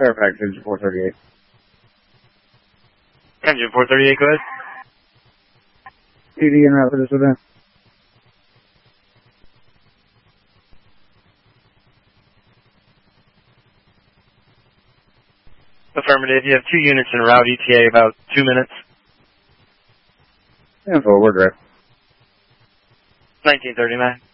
Fairfax, engine 438. Engine 438, go ahead. PD en route for this event. Affirmative. You have 2 units en route, ETA about 2 minutes. And forward, right. 1939.